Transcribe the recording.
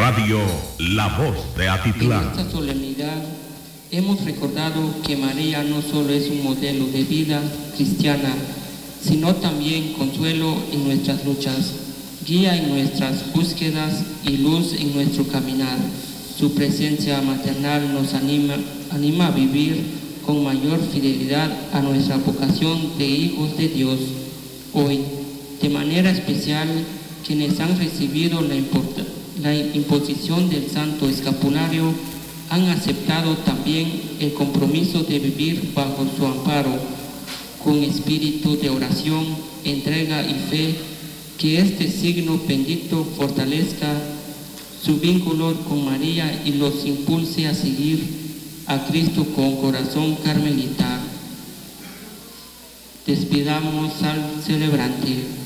Radio La Voz de Atitlán. En esta solemnidad hemos recordado que María no solo es un modelo de vida cristiana, sino también consuelo en nuestras luchas, guía en nuestras búsquedas y luz en nuestro caminar. Su presencia maternal nos anima a vivir con mayor fidelidad a nuestra vocación de hijos de Dios. Hoy, de manera especial, quienes han recibido la imposición del Santo Escapulario han aceptado también el compromiso de vivir bajo su amparo, con espíritu de oración, entrega y fe. Que este signo bendito fortalezca su vínculo con María y los impulse a seguir a Cristo con corazón carmelita. Despidamos al celebrante.